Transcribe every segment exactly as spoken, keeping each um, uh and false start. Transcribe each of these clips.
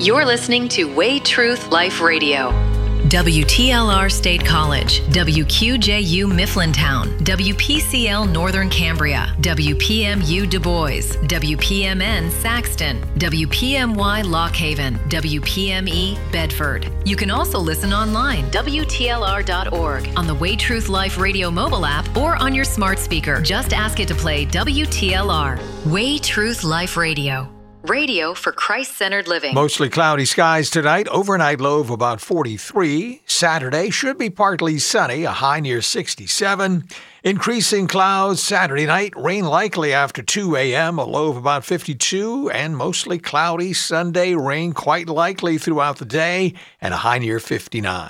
You're listening to Way Truth Life Radio. W T L R State College, W Q J U Mifflintown, W P C L Northern Cambria, W P M U Du Bois, W P M N Saxton, W P M Y Lock Haven, W P M E Bedford. You can also listen online, W T L R dot org, on the Way Truth Life Radio mobile app, or on your smart speaker. Just ask it to play W T L R. Way Truth Life Radio. Radio for Christ-centered living. Mostly cloudy skies tonight. Overnight low of about forty-three. Saturday should be partly sunny, a high near sixty-seven. Increasing clouds Saturday night. Rain likely after two a.m., a low of about fifty-two. And mostly cloudy Sunday. Rain quite likely throughout the day, and a high near fifty-nine.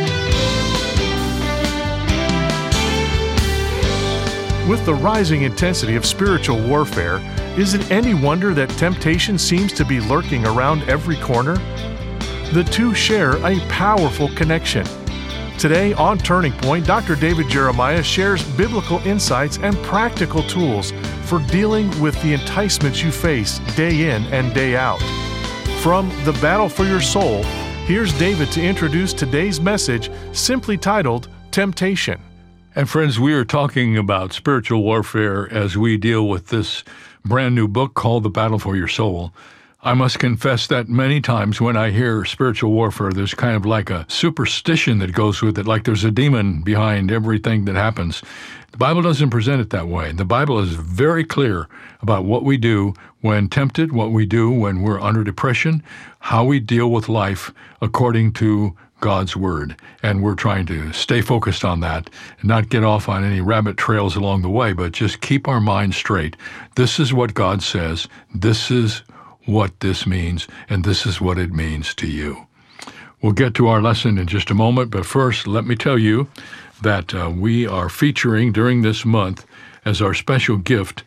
With the rising intensity of spiritual warfare, is it any wonder that temptation seems to be lurking around every corner? The two share a powerful connection. Today on Turning Point, Doctor David Jeremiah shares biblical insights and practical tools for dealing with the enticements you face day in and day out. From The Battle for Your Soul, here's David to introduce today's message, simply titled Temptation. And friends, we are talking about spiritual warfare as we deal with this brand new book called The Battle for Your Soul. I must confess that many times when I hear spiritual warfare, there's kind of like a superstition that goes with it, like there's a demon behind everything that happens. The Bible doesn't present it that way. The Bible is very clear about what we do when tempted, what we do when we're under depression, how we deal with life according to God's Word. And we're trying to stay focused on that and not get off on any rabbit trails along the way, but just keep our minds straight. This is what God says. This is what this means, and this is what it means to you. We'll get to our lesson in just a moment, but first, let me tell you that uh, we are featuring during this month as our special gift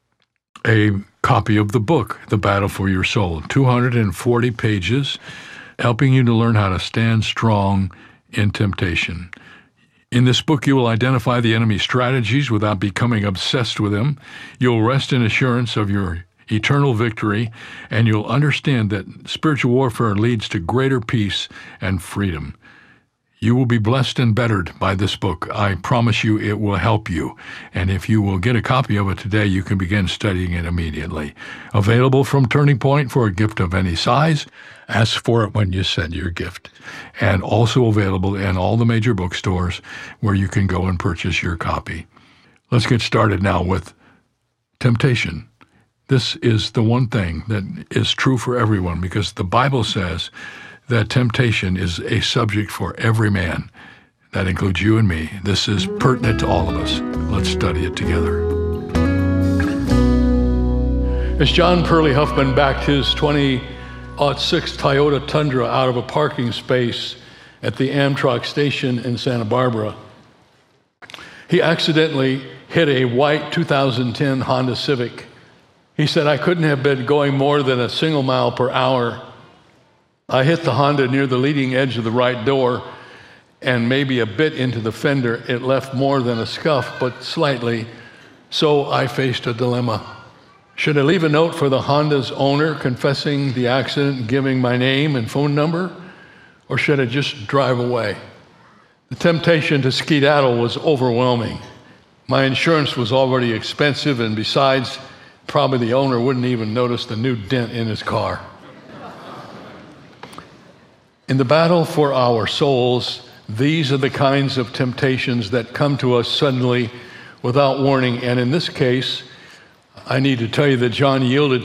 a copy of the book, The Battle for Your Soul, two hundred forty pages, helping you to learn how to stand strong in temptation. In this book, you will identify the enemy's strategies without becoming obsessed with them. You'll rest in assurance of your eternal victory, and you'll understand that spiritual warfare leads to greater peace and freedom. You will be blessed and bettered by this book. I promise you it will help you. And if you will get a copy of it today, you can begin studying it immediately. Available from Turning Point for a gift of any size. Ask for it when you send your gift. And also available in all the major bookstores where you can go and purchase your copy. Let's get started now with temptation. This is the one thing that is true for everyone, because the Bible says that temptation is a subject for every man. That includes you and me. This is pertinent to all of us. Let's study it together. As John Perley Huffman backed his twenty oh six Toyota Tundra out of a parking space at the Amtrak station in Santa Barbara, he accidentally hit a white two thousand ten Honda Civic. He said, "I couldn't have been going more than a single mile per hour. I hit the Honda near the leading edge of the right door, and maybe a bit into the fender. It left more than a scuff, but slightly. So I faced a dilemma. Should I leave a note for the Honda's owner confessing the accident and giving my name and phone number, or should I just drive away? The temptation to skedaddle was overwhelming. My insurance was already expensive, and besides, probably the owner wouldn't even notice the new dent in his car." In the battle for our souls, these are the kinds of temptations that come to us suddenly without warning. And in this case, I need to tell you that John yielded